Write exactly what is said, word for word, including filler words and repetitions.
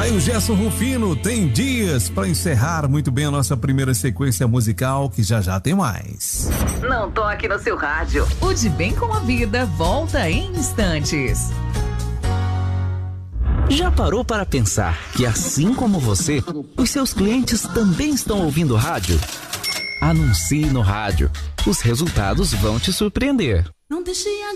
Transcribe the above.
Aí o Gerson Rufino tem dias para encerrar muito bem a nossa primeira sequência musical, que já já tem mais. Não toque no seu rádio. O De Bem com a Vida volta em instantes. Já parou para pensar que, assim como você, os seus clientes também estão ouvindo rádio? Anuncie no rádio. Os resultados vão te surpreender. Não deixe a